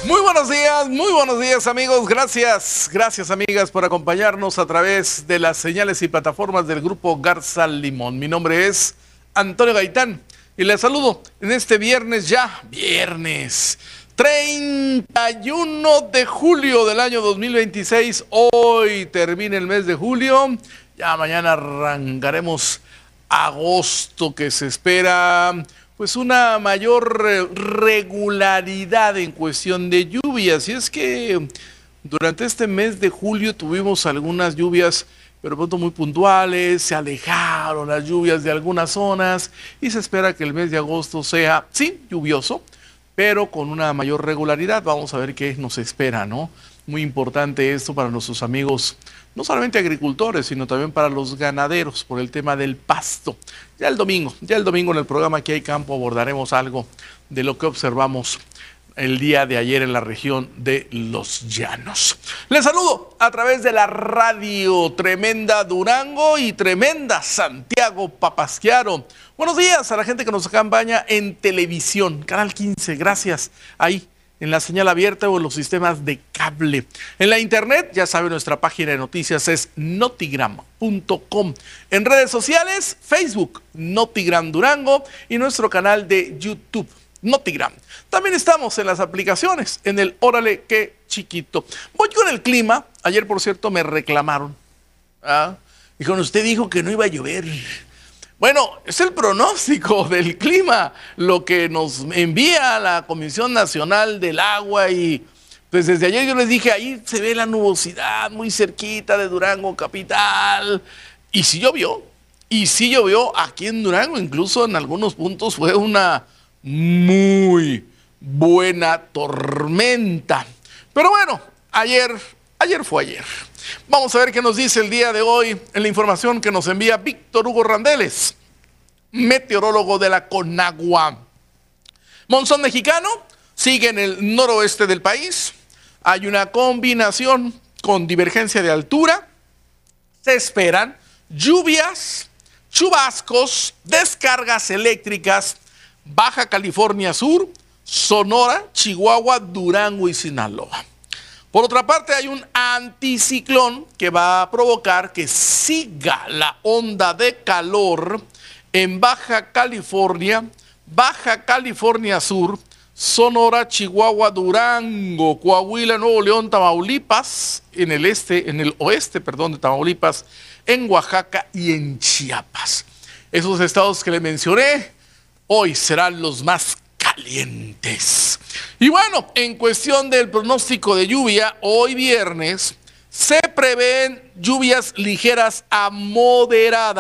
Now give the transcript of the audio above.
Muy buenos días amigos, gracias amigas por acompañarnos a través de las señales y plataformas del Grupo Garza Limón. Mi nombre es Antonio Gaitán y les saludo en este viernes 31 de julio del año 2026. Hoy termina el mes de julio, ya mañana arrancaremos agosto, que se espera pues una mayor regularidad en cuestión de lluvias. Y es que durante este mes de julio tuvimos algunas lluvias, pero pronto muy puntuales, se alejaron las lluvias de algunas zonas y se espera que el mes de agosto sea, sí, lluvioso, pero con una mayor regularidad. Vamos a ver qué nos espera, ¿no? Muy importante esto para nuestros amigos, no solamente agricultores, sino también para los ganaderos, por el tema del pasto. Ya el domingo en el programa Aquí hay Campo abordaremos algo de lo que observamos el día de ayer en la región de Los Llanos. Les saludo a través de la radio Tremenda Durango y Tremenda Santiago Papasquiaro. Buenos días a la gente que nos acompaña en televisión, Canal 15, gracias, ahí en la señal abierta o en los sistemas de cable. En la internet, ya saben, nuestra página de noticias es notigram.com. En redes sociales, Facebook, Notigram Durango, y nuestro canal de YouTube, Notigram. También estamos en las aplicaciones, en el Órale Qué Chiquito. Voy con el clima. Ayer, por cierto, me reclamaron. Dijeron, usted dijo que no iba a llover. Bueno, es el pronóstico del clima, lo que nos envía la Comisión Nacional del Agua, y pues desde ayer yo les dije, ahí se ve la nubosidad muy cerquita de Durango capital, y sí llovió aquí en Durango, incluso en algunos puntos fue una muy buena tormenta. Pero bueno, ayer fue ayer. Vamos a ver qué nos dice el día de hoy en la información que nos envía Víctor Hugo Randeles, meteorólogo de la Conagua. Monzón mexicano sigue en el noroeste del país. Hay una combinación con divergencia de altura. Se esperan lluvias, chubascos, descargas eléctricas, Baja California Sur, Sonora, Chihuahua, Durango y Sinaloa. Por otra parte, hay un anticiclón que va a provocar que siga la onda de calor en Baja California Sur, Sonora, Chihuahua, Durango, Coahuila, Nuevo León, Tamaulipas, en el oeste de Tamaulipas, en Oaxaca y en Chiapas. Esos estados que le mencioné hoy serán los más calientes. Y bueno, en cuestión del pronóstico de lluvia, hoy viernes se prevén lluvias ligeras a moderadas